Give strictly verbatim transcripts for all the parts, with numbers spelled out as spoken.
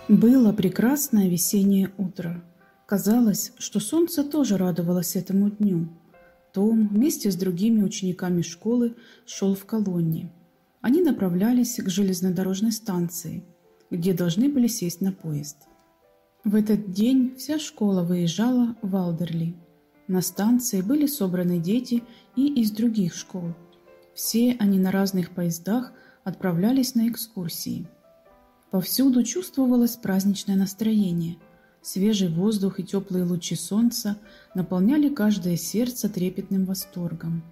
Было прекрасное весеннее утро. Казалось, что солнце тоже радовалось этому дню. Том вместе с другими учениками школы шел в колонне. Они направлялись к железнодорожной станции, где должны были сесть на поезд. В этот день вся школа выезжала в Алдерли. На станции были собраны дети и из других школ. Все они на разных поездах отправлялись на экскурсии. Повсюду чувствовалось праздничное настроение. Свежий воздух и теплые лучи солнца наполняли каждое сердце трепетным восторгом.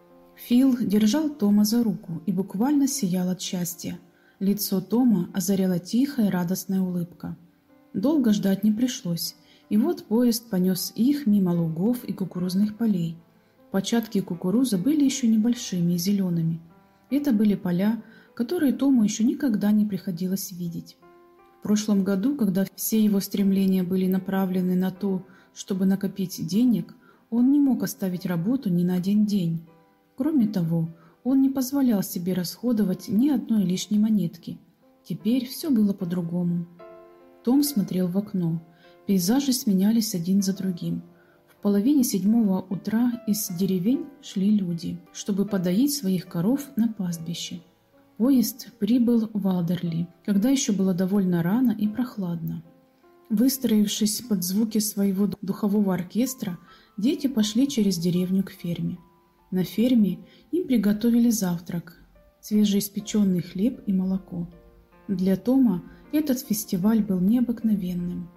Фил держал Тома за руку и буквально сиял от счастья. Лицо Тома озаряла тихая радостная улыбка. Долго ждать не пришлось, и вот поезд понес их мимо лугов и кукурузных полей. Початки кукурузы были еще небольшими и зелеными. Это были поля, которые Тому еще никогда не приходилось видеть. В прошлом году, когда все его стремления были направлены на то, чтобы накопить денег, он не мог оставить работу ни на один день. Кроме того, он не позволял себе расходовать ни одной лишней монетки. Теперь все было по-другому. Том смотрел в окно. Пейзажи сменялись один за другим. В половине седьмого утра из деревень шли люди, чтобы подоить своих коров на пастбище. Поезд прибыл в Алдерли, когда еще было довольно рано и прохладно. Выстроившись под звуки своего духового оркестра, дети пошли через деревню к ферме. На ферме им приготовили завтрак, свежеиспеченный хлеб и молоко. Для Тома этот фестиваль был необыкновенным.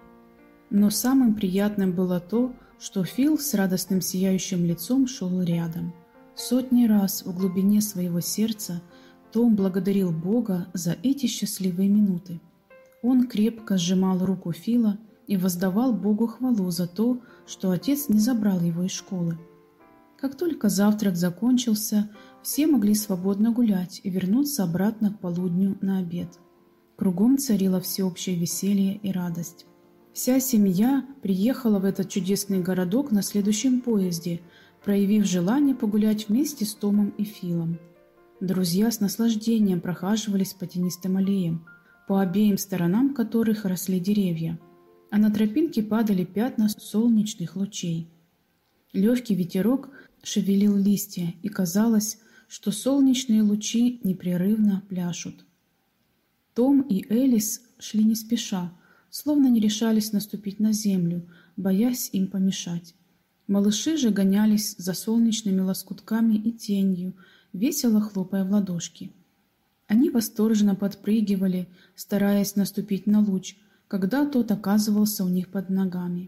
Но самым приятным было то, что Фил с радостным сияющим лицом шел рядом. Сотни раз в глубине своего сердца Том благодарил Бога за эти счастливые минуты. Он крепко сжимал руку Фила и воздавал Богу хвалу за то, что отец не забрал его из школы. Как только завтрак закончился, все могли свободно гулять и вернуться обратно к полудню на обед. Кругом царило всеобщее веселье и радость. Вся семья приехала в этот чудесный городок на следующем поезде, проявив желание погулять вместе с Томом и Филом. Друзья с наслаждением прохаживались по тенистым аллеям, по обеим сторонам которых росли деревья, а на тропинке падали пятна солнечных лучей. Легкий ветерок шевелил листья, и казалось, что солнечные лучи непрерывно пляшут. Том и Элис шли не спеша, словно не решались наступить на землю, боясь им помешать. Малыши же гонялись за солнечными лоскутками и тенью, весело хлопая в ладошки. Они восторженно подпрыгивали, стараясь наступить на луч, когда тот оказывался у них под ногами.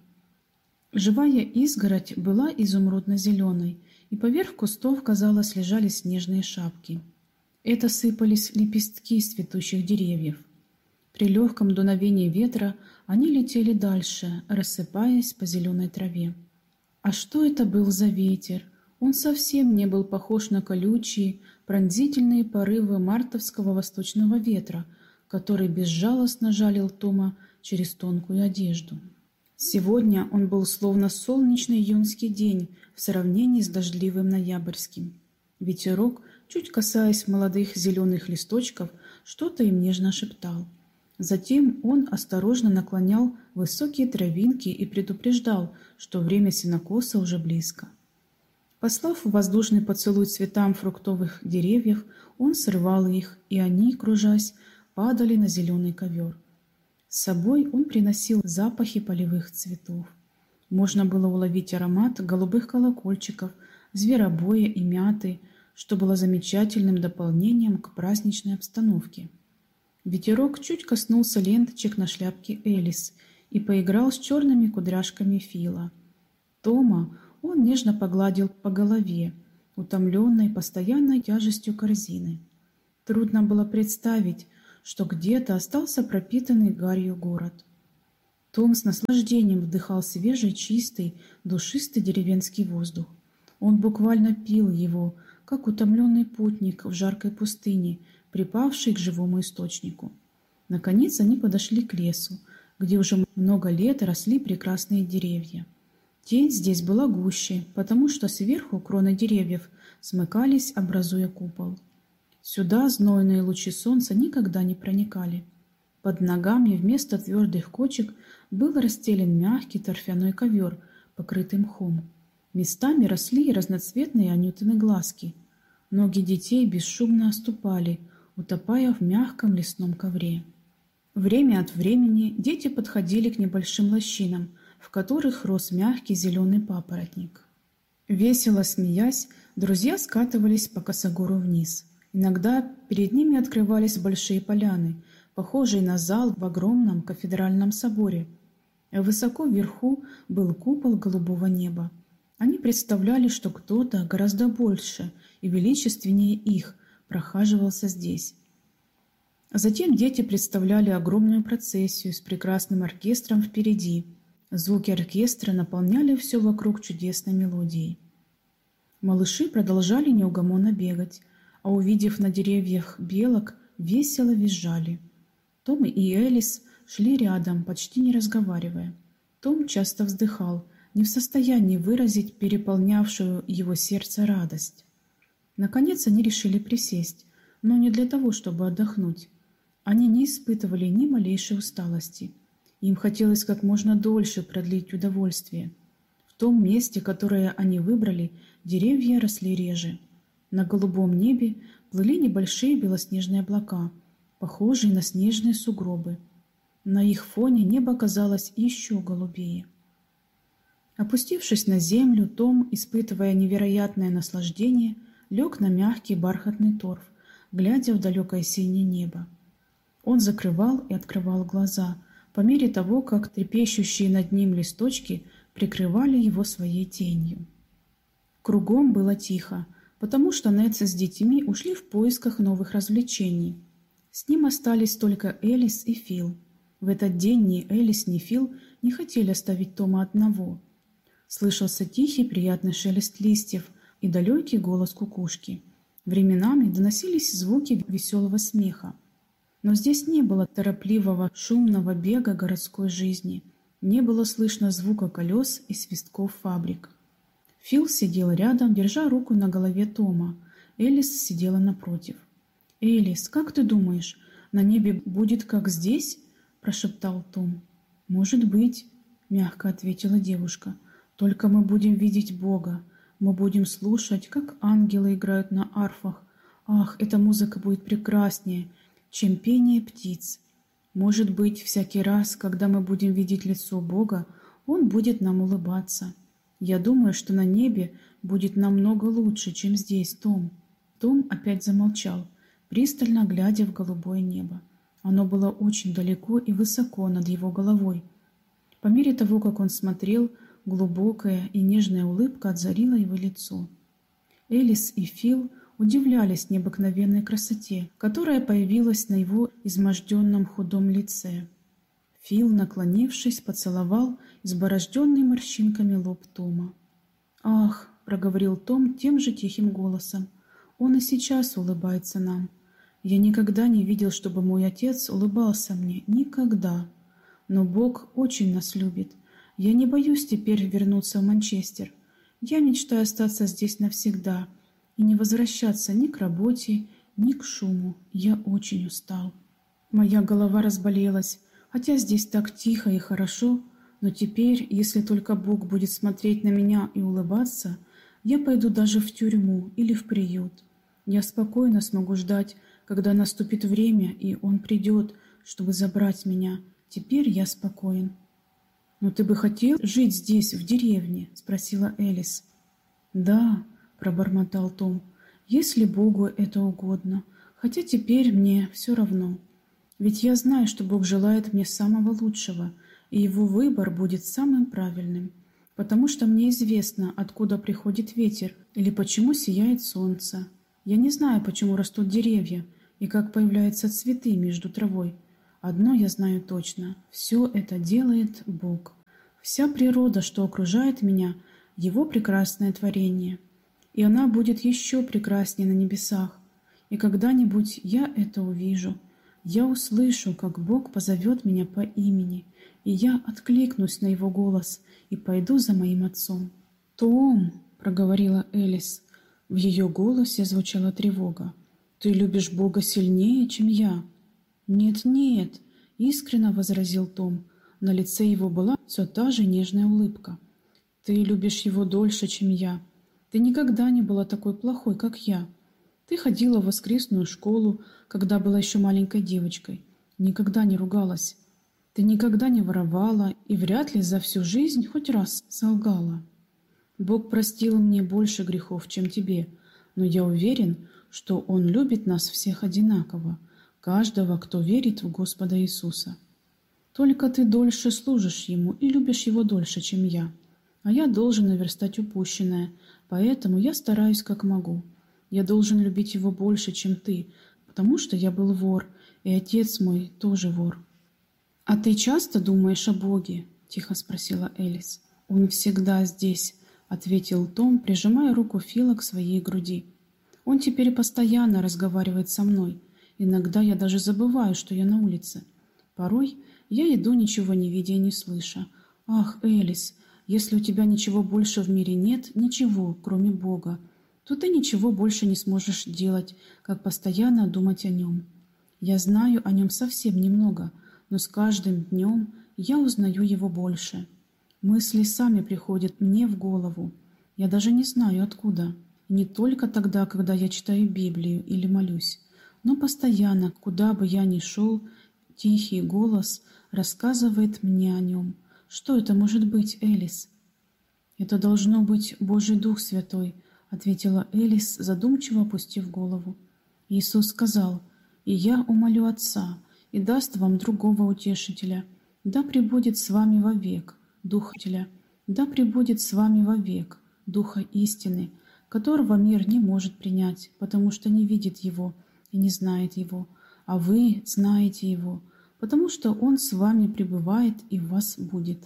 Живая изгородь была изумрудно-зеленой, и поверх кустов, казалось, лежали снежные шапки. Это сыпались лепестки с цветущих деревьев. При легком дуновении ветра они летели дальше, рассыпаясь по зеленой траве. А что это был за ветер? Он совсем не был похож на колючие, пронзительные порывы мартовского восточного ветра, который безжалостно жалил Тома через тонкую одежду. Сегодня он был словно солнечный июньский день в сравнении с дождливым ноябрьским. Ветерок, чуть касаясь молодых зеленых листочков, что-то им нежно шептал. Затем он осторожно наклонял высокие травинки и предупреждал, что время сенокоса уже близко. Послав воздушный поцелуй цветам фруктовых деревьев, он срывал их, и они, кружась, падали на зеленый ковер. С собой он приносил запахи полевых цветов. Можно было уловить аромат голубых колокольчиков, зверобоя и мяты, что было замечательным дополнением к праздничной обстановке. Ветерок чуть коснулся ленточек на шляпке Элис и поиграл с черными кудряшками Фила. Тома он нежно погладил по голове, утомленной постоянной тяжестью корзины. Трудно было представить, что где-то остался пропитанный гарью город. Том с наслаждением вдыхал свежий, чистый, душистый деревенский воздух. Он буквально пил его, как утомленный путник в жаркой пустыне, припавший к живому источнику. Наконец они подошли к лесу, где уже много лет росли прекрасные деревья. Тень здесь была гуще, потому что сверху кроны деревьев смыкались, образуя купол. Сюда знойные лучи солнца никогда не проникали. Под ногами вместо твердых кочек был расстелен мягкий торфяной ковер, покрытый мхом. Местами росли разноцветные анютины глазки. Ноги детей бесшумно оступали, утопая в мягком лесном ковре. Время от времени дети подходили к небольшим лощинам, в которых рос мягкий зеленый папоротник. Весело смеясь, друзья скатывались по косогору вниз. Иногда перед ними открывались большие поляны, похожие на зал в огромном кафедральном соборе. А высоко вверху был купол голубого неба. Они представляли, что кто-то гораздо больше и величественнее их прохаживался здесь. Затем дети представляли огромную процессию с прекрасным оркестром впереди. Звуки оркестра наполняли все вокруг чудесной мелодией. Малыши продолжали неугомонно бегать, а увидев на деревьях белок, весело визжали. Том и Элис шли рядом, почти не разговаривая. Том часто вздыхал, не в состоянии выразить переполнявшую его сердце радость. Наконец они решили присесть, но не для того, чтобы отдохнуть. Они не испытывали ни малейшей усталости. Им хотелось как можно дольше продлить удовольствие. В том месте, которое они выбрали, деревья росли реже. На голубом небе плыли небольшие белоснежные облака, похожие на снежные сугробы. На их фоне небо казалось еще голубее. Опустившись на землю, Том, испытывая невероятное наслаждение, лег на мягкий бархатный торф, глядя в далекое синее небо. Он закрывал и открывал глаза, по мере того, как трепещущие над ним листочки прикрывали его своей тенью. Кругом было тихо, потому что Нетса с детьми ушли в поисках новых развлечений. С ним остались только Элис и Фил. В этот день ни Элис, ни Фил не хотели оставить Тома одного. Слышался тихий приятный шелест листьев и далекий голос кукушки. Временами доносились звуки веселого смеха. Но здесь не было торопливого, шумного бега городской жизни, не было слышно звука колес и свистков фабрик. Фил сидел рядом, держа руку на голове Тома. Элис сидела напротив. «Элис, как ты думаешь, на небе будет как здесь?» – прошептал Том. «Может быть», – мягко ответила девушка. «Только мы будем видеть Бога. Мы будем слушать, как ангелы играют на арфах. Ах, эта музыка будет прекраснее, чем пение птиц. Может быть, всякий раз, когда мы будем видеть лицо Бога, Он будет нам улыбаться. Я думаю, что на небе будет намного лучше, чем здесь, Том». Том опять замолчал, пристально глядя в голубое небо. Оно было очень далеко и высоко над его головой. По мере того, как он смотрел, глубокая и нежная улыбка озарила его лицо. Элис и Фил удивлялись необыкновенной красоте, которая появилась на его изможденном худом лице. Фил, наклонившись, поцеловал изборожденный морщинками лоб Тома. «Ах!» — проговорил Том тем же тихим голосом. «Он и сейчас улыбается нам. Я никогда не видел, чтобы мой отец улыбался мне. Никогда. Но Бог очень нас любит. Я не боюсь теперь вернуться в Манчестер. Я мечтаю остаться здесь навсегда и не возвращаться ни к работе, ни к шуму. Я очень устал. Моя голова разболелась, хотя здесь так тихо и хорошо, но теперь, если только Бог будет смотреть на меня и улыбаться, я пойду даже в тюрьму или в приют. Я спокойно смогу ждать, когда наступит время, и Он придет, чтобы забрать меня. Теперь я спокоен». «Но ты бы хотел жить здесь, в деревне?» – спросила Элис. «Да», – пробормотал Том, – «если Богу это угодно. Хотя теперь мне все равно. Ведь я знаю, что Бог желает мне самого лучшего, и Его выбор будет самым правильным, потому что мне известно, откуда приходит ветер или почему сияет солнце. Я не знаю, почему растут деревья и как появляются цветы между травой. Одно я знаю точно – все это делает Бог. Вся природа, что окружает меня, Его прекрасное творение. И она будет еще прекраснее на небесах. И когда-нибудь я это увижу. Я услышу, как Бог позовет меня по имени, и я откликнусь на Его голос и пойду за моим отцом». «Том», — проговорила Элис, в ее голосе звучала тревога, — «ты любишь Бога сильнее, чем я». «Нет, нет, искренне возразил Том. На лице его была все та же нежная улыбка. «Ты любишь его дольше, чем я. Ты никогда не была такой плохой, как я. Ты ходила в воскресную школу, когда была еще маленькой девочкой. Никогда не ругалась. Ты никогда не воровала и вряд ли за всю жизнь хоть раз солгала. Бог простил мне больше грехов, чем тебе, но я уверен, что Он любит нас всех одинаково, каждого, кто верит в Господа Иисуса. Только ты дольше служишь Ему и любишь Его дольше, чем я. А я должен наверстать упущенное, поэтому я стараюсь как могу. Я должен любить Его больше, чем ты, потому что я был вор, и отец мой тоже вор». «А ты часто думаешь о Боге?» – тихо спросила Элис. «Он всегда здесь», – ответил Том, прижимая руку Фила к своей груди. «Он теперь постоянно разговаривает со мной. Иногда я даже забываю, что я на улице. Порой я иду, ничего не видя и не слыша. Ах, Элис, если у тебя ничего больше в мире нет, ничего, кроме Бога, то ты ничего больше не сможешь делать, как постоянно думать о Нем. Я знаю о Нем совсем немного, но с каждым днем я узнаю Его больше. Мысли сами приходят мне в голову. Я даже не знаю откуда. Не только тогда, когда я читаю Библию или молюсь, но постоянно, куда бы я ни шел, тихий голос рассказывает мне о Нем. Что это может быть, Элис?» «Это должно быть Божий Дух Святой», — ответила Элис, задумчиво опустив голову. «Иисус сказал: „И я умолю Отца, и даст вам другого утешителя, да пребудет с вами вовек, Духа Утешителя, да пребудет с вами вовек, Духа истины, которого мир не может принять, потому что не видит Его и не знает Его, а вы знаете Его, потому что Он с вами пребывает и в вас будет».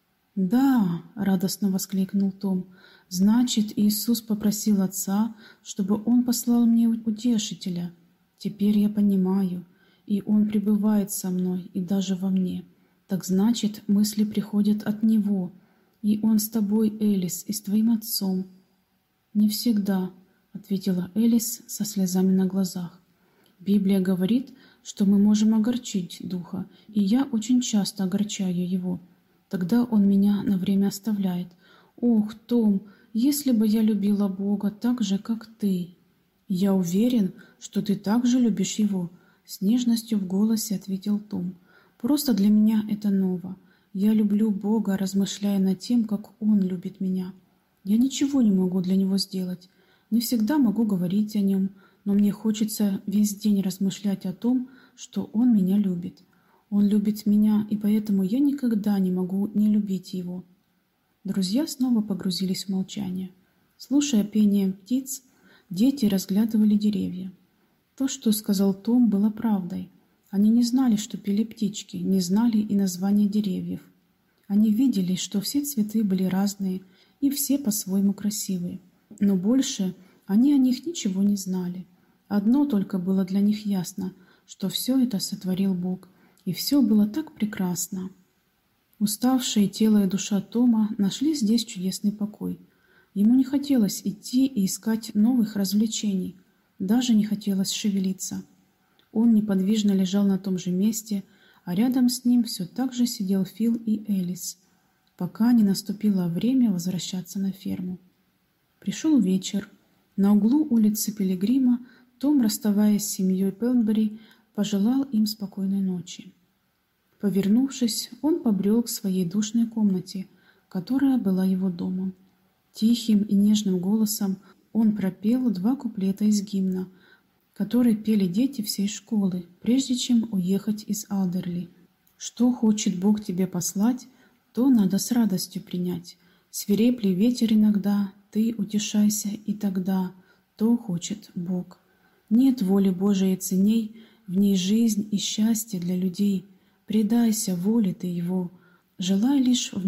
«Да!» — радостно воскликнул Том. «Значит, Иисус попросил Отца, чтобы Он послал мне утешителя. Теперь я понимаю, и Он пребывает со мной и даже во мне. Так значит, мысли приходят от Него, и Он с тобой, Элис, и с твоим отцом». «Не всегда», — ответила Элис со слезами на глазах. «Библия говорит, что мы можем огорчить Духа, и я очень часто огорчаю Его. Тогда Он меня на время оставляет. Ох, Том, если бы я любила Бога так же, как ты!» «Я уверен, что ты также любишь Его», — с нежностью в голосе ответил Том. «Просто для меня это ново. Я люблю Бога, размышляя над тем, как Он любит меня. Я ничего не могу для Него сделать. Не всегда могу говорить о Нем, но мне хочется весь день размышлять о том, что Он меня любит. Он любит меня, и поэтому я никогда не могу не любить Его». Друзья снова погрузились в молчание. Слушая пение птиц, дети разглядывали деревья. То, что сказал Том, было правдой. Они не знали, что пели птички, не знали и названия деревьев. Они видели, что все цветы были разные и все по-своему красивые. Но больше они о них ничего не знали. Одно только было для них ясно, что все это сотворил Бог, и все было так прекрасно. Уставшие тело и душа Тома нашли здесь чудесный покой. Ему не хотелось идти и искать новых развлечений, даже не хотелось шевелиться. Он неподвижно лежал на том же месте, а рядом с ним все так же сидел Фил и Элис, пока не наступило время возвращаться на ферму. Пришел вечер. На углу улицы Пилигрима Том, расставаясь с семьей Пелмбери, пожелал им спокойной ночи. Повернувшись, он побрел к своей душной комнате, которая была его домом. Тихим и нежным голосом он пропел два куплета из гимна, который пели дети всей школы, прежде чем уехать из Алдерли. «Что хочет Бог тебе послать, то надо с радостью принять. Свирепли ветер иногда, ты утешайся и тогда, то хочет Бог. Нет воли Божией ценней, в ней жизнь и счастье для людей. Предайся воле ты Его, желай лишь в